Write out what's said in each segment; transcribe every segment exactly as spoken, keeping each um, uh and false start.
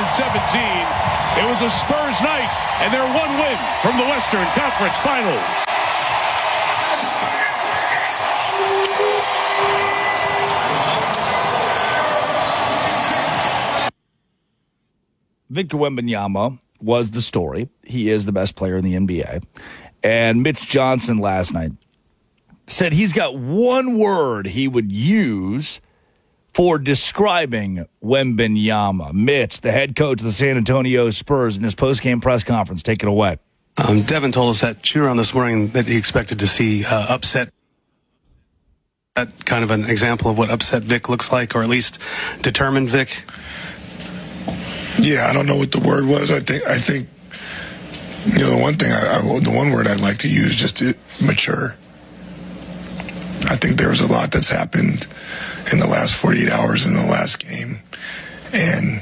seventeen. It was a Spurs night, and their one win from the Western Conference Finals. Victor Wembanyama was the story. He is the best player in the N B A. And Mitch Johnson last night said he's got one word he would use for describing Wembanyama. Mitch, the head coach of the San Antonio Spurs, in his postgame press conference. Take it away. Um, Devin told us at shoot-around this morning that he expected to see uh, upset. That kind of an example of what upset Vic looks like, or at least determined Vic. Yeah, I don't know what the word was. I think, I think, you know, the one thing, I, I, the one word I'd like to use, just to, mature. I think there was a lot that's happened in the last forty-eight hours in the last game, and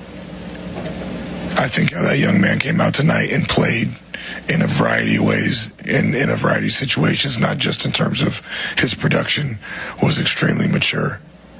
I think how that young man came out tonight and played in a variety of ways, in, in a variety of situations, not just in terms of his production, was extremely mature.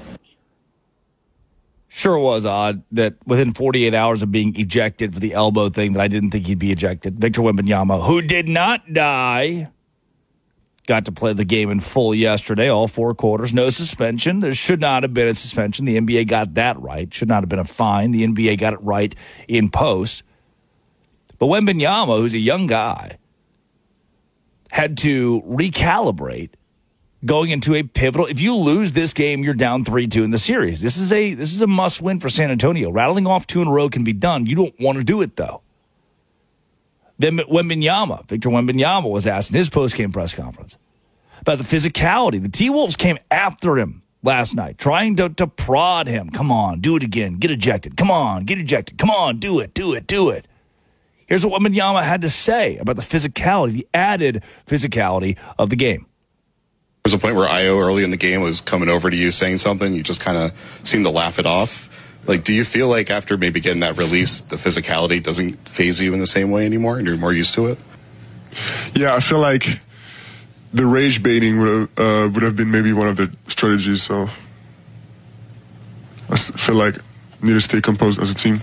Sure was odd that within forty-eight hours of being ejected for the elbow thing that I didn't think he'd be ejected, Victor Wembanyama, who did not die, got to play the game in full yesterday, all four quarters, no suspension. There should not have been a suspension. The N B A got that right. Should not have been a fine. The N B A got it right in post. But Wembanyama, who's a young guy, had to recalibrate going into a pivotal. If you lose this game, you're down three two in the series. This is a this is a must-win for San Antonio. Rattling off two in a row can be done. You don't want to do it, though. Then Wembanyama, Victor Wembanyama, was asked in his post-game press conference about the physicality. The T-Wolves came after him last night, trying to, to prod him. Come on, do it again. Get ejected. Come on, get ejected. Come on, do it, do it, do it. Here's what Wembanyama had to say about the physicality, the added physicality of the game. There was a point where Io early in the game was coming over to you saying something. You just kind of seemed to laugh it off. Like, do you feel like after maybe getting that release, the physicality doesn't faze you in the same way anymore and you're more used to it? Yeah, I feel like the rage baiting would have, uh, would have been maybe one of the strategies. So I feel like we need to stay composed as a team.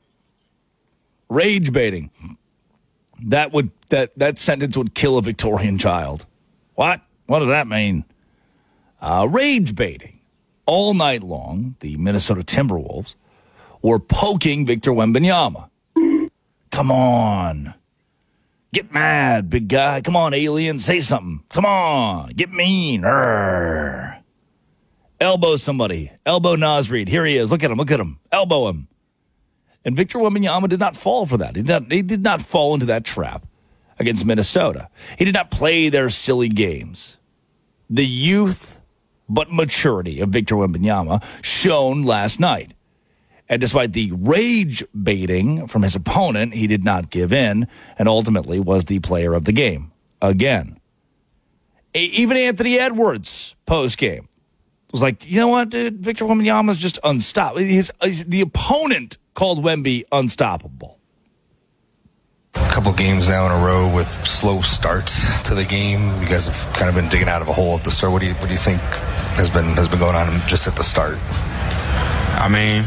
Rage baiting. That would that that sentence would kill a Victorian child. What? What does that mean? Uh, rage baiting. All night long, the Minnesota Timberwolves were poking Victor Wembanyama. Come on. Get mad, big guy. Come on, alien. Say something. Come on. Get mean. Urgh. Elbow somebody. Elbow Nasreed. Here he is. Look at him. Look at him. Elbow him. And Victor Wembanyama did not fall for that. He did not, he did not fall into that trap against Minnesota. He did not play their silly games. The youth but maturity of Victor Wembanyama shown last night. And despite the rage baiting from his opponent, he did not give in and ultimately was the player of the game again. Even Anthony Edwards post-game was like, you know what, dude? Victor Wembanyama is just unstoppable. His, his, the opponent called Wemby unstoppable. A couple games now in a row with slow starts to the game. You guys have kind of been digging out of a hole at the start. What do you what do you think has been has been going on just at the start? I mean,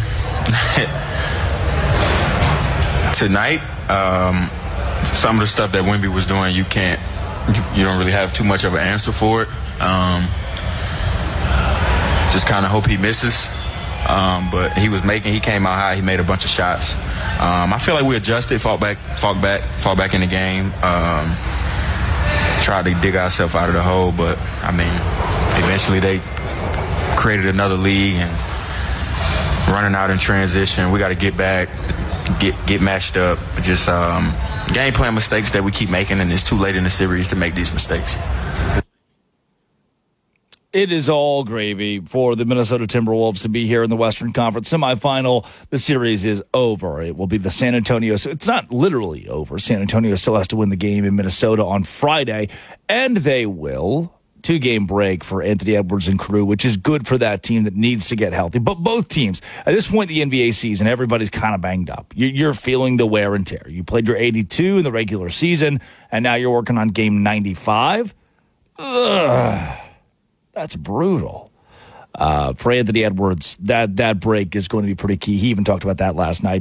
tonight, um, some of the stuff that Wemby was doing, you can't, you, you don't really have too much of an answer for it. Um, just kind of hope he misses. Um, but he was making, he came out high, he made a bunch of shots. Um, I feel like we adjusted, fought back, fought back, fought back in the game. Um, tried to dig ourselves out of the hole, but I mean, eventually they created another league and running out in transition. We got to get back, get get matched up. Just um, game plan mistakes that we keep making, and it's too late in the series to make these mistakes. It is all gravy for the Minnesota Timberwolves to be here in the Western Conference semifinal. The series is over. It will be the San Antonio. So it's not literally over. San Antonio still has to win the game in Minnesota on Friday, and they will. Two-game break for Anthony Edwards and crew, which is good for that team that needs to get healthy. But both teams, at this point in the N B A season, everybody's kind of banged up. You're feeling the wear and tear. You played your eighty-two in the regular season, and now you're working on game ninety-five. Ugh. That's brutal. Uh, for Anthony Edwards, that, that break is going to be pretty key. He even talked about that last night.